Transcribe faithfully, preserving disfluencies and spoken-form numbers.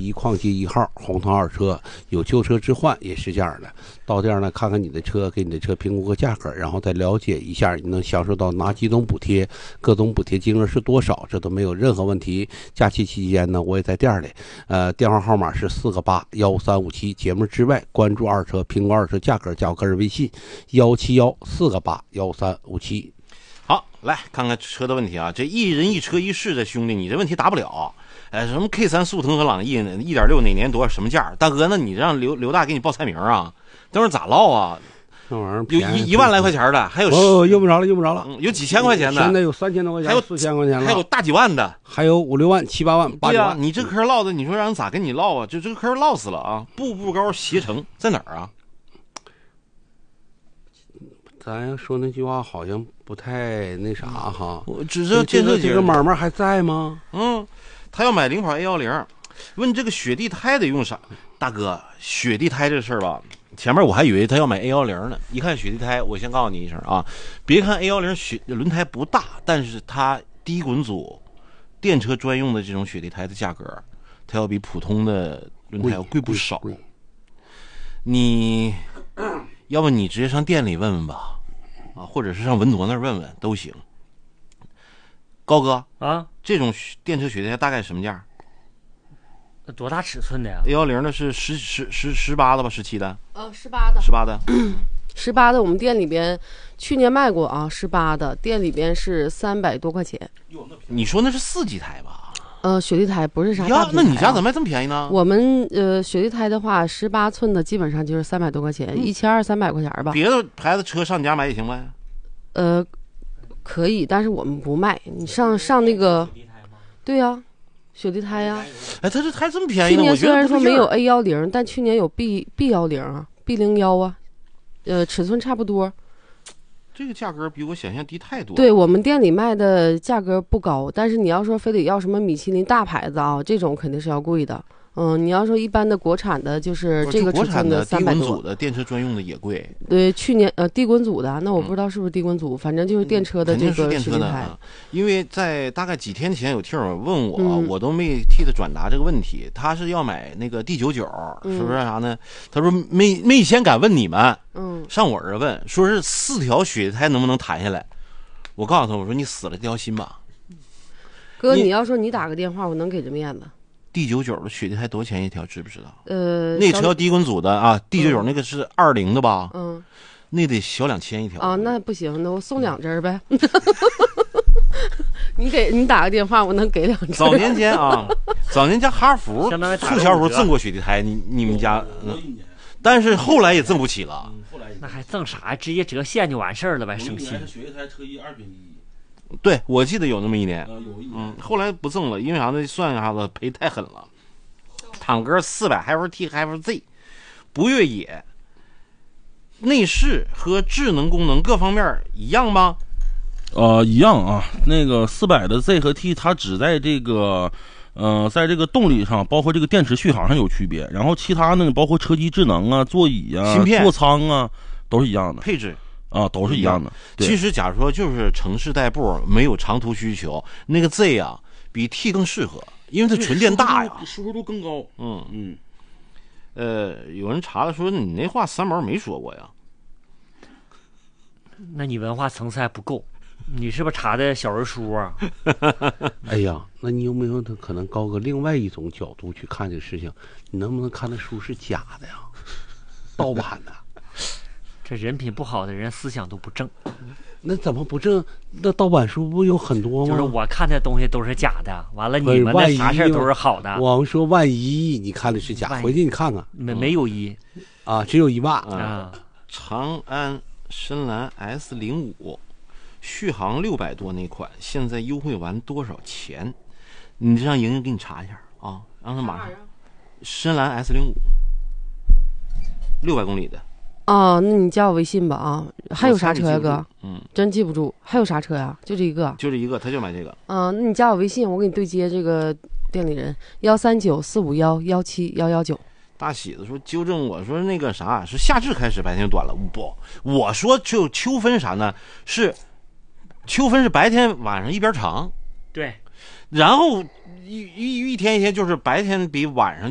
一矿街一号红藤二车，有旧车置换也是这样的。到店呢，看看你的车，给你的车评估个价格，然后再了解一下你能享受到哪几种补贴，各种补贴金额是多少，这都没有任何问题。假期期间呢，我也在店里，呃，电话号码是四个八幺三五七。节目之外，关注二车，评估二车价格，加我个人微信幺七幺四个八幺三五七。 好，来看看车的问题啊！这一人一车一市的兄弟，你这问题答不了。哎，什么 K 三速腾和朗逸一点六哪年多少什么价？大哥，那你让刘刘大给你报菜名啊？等会儿咋唠啊？ 那玩意儿有一一万来块钱的，还有哦，用不着了，用不着了、 嗯，有几千块钱的， 现在有三千多块钱， 还有四千块钱了， 还有大几万的， 还有五六万、七八万、八九万。 对啊，你这嗑唠的，你说让人咋跟你唠啊？就这个嗑唠死了啊！步步高携程在哪儿啊？ 咱说那句话好像不太那啥哈。 我只知道建设这个买卖还在吗？ 嗯，他要买领跑 A 一零，问这个雪地胎得用啥？大哥，雪地胎这事儿吧，前面我还以为他要买 A 一零呢，一看雪地胎，我先告诉你一声啊，别看 A 一零雪轮胎不大，但是它低滚阻电车专用的这种雪地胎的价格，它要比普通的轮胎要贵不少。你要不你直接上店里问问吧，啊，或者是上文卓那儿问问都行。高哥啊， 这种电车雪地胎大概什么价？ 多大尺寸的呀 ？A 一零的是十十十十八的吧？十七的？ 呃，十八的。 十八的。 十八的，我们店里边去年卖过啊，十八的店里边是三百多块钱。 你说那是四季胎吧？ 呃，雪地胎不是啥大呀， 品牌、啊、 那你家怎么卖这么便宜呢？ 我们呃雪地胎的话，十八寸的基本上就是三百多块钱，一千二三百块钱吧。 别的牌子车上你家买也行呗？ 呃，可以，但是我们不卖。你上上那个，对呀、啊，雪地胎呀、啊。 哎，它这胎这么便宜呢？ 去年虽然说没有 A 一零，但去年有 B B 一零啊 ，B 零一啊，呃，尺寸差不多。 这个价格比我想象低太多。 对，我们店里卖的价格不高，但是你要说非得要什么米其林大牌子啊，这种肯定是要贵的。嗯，你要说一般的国产的，就是这个尺寸的三百多。 低滚阻的电车专用的也贵。 对，去年呃低滚阻的，那我不知道是不是低滚阻，嗯、反正就是电车的这个雪地胎。 啊、因为在大概几天前有听友问我， 嗯、 我都没替他转达这个问题。他是要买那个 D 九十九，是不是啥呢？他说没没先敢问你们， 嗯， 上我这儿问，说是四条雪地胎能不能弹下来？我告诉他，我说你死了这条心吧。 哥，你要说你打个电话，我能给这面子。 D 九十九的雪地胎多少钱一条？知不知道？ 呃， 那车低滚阻的啊 ，D 九十九那个是二零的吧？ 嗯， 那得小两千一条啊，那不行，那我送两针呗。你给你打个电话，我能给两针。 早年间啊，早年间哈弗促销时候赠过雪地胎，你你们家，嗯，但是后来也赠不起了。 那还赠啥？直接折现就完事儿了呗，省心。 雪地胎车衣二便一。 对，我记得有那么一年， 呃、有一年嗯，后来不赠了，因为啥呢？算一下子赔太狠了。坦克四百 H F T H F Z， 不越野，内饰和智能功能各方面一样吗？ 呃，一样啊。那个四百的 Z 和 T， 它只在这个，呃，在这个动力上，包括这个电池续航上有区别，然后其他呢，包括车机智能啊、座椅啊、 芯片、 座舱啊，都是一样的， 配置。 啊，都是一样的。 其实，假如说就是城市代步没有长途需求，那个 Z 啊比 T 更适合，因为它纯电大呀， 舒适度更高。 嗯嗯。呃，有人查了说你那话三毛没说过呀？ 那你文化层次还不够，你是不是查的小人书啊？ 哎呀，那你有没有可能高个另外一种角度去看这个事情？你能不能看那书是假的呀？盗版的？ 这人品不好的人思想都不正， 那怎么不正？那盗版书不有很多吗？ 就是我看的东西都是假的，完了你们的啥事都是好的。 我们说万一你看的是假，回去你看看， 没没有一啊，只有一万啊。长安深蓝 S 零五续航六百多那款，现在优惠完多少钱？你让莹莹给你查一下啊，让他马上。深蓝 S 零五六百公里的。 哦，那你加我微信吧啊！还有啥车呀，哥？ 嗯， 真记不住。还有啥车呀？就这一个。 就这一个，他就买这个。 嗯，那你加我微信，我给你对接这个店里人，幺三九四五幺幺七幺幺九。 大喜子说纠正我说那个啥是夏至开始白天短了，不，我说就秋分啥呢？是秋分是白天晚上一边长， 对， 然后一一一天一天就是白天比晚上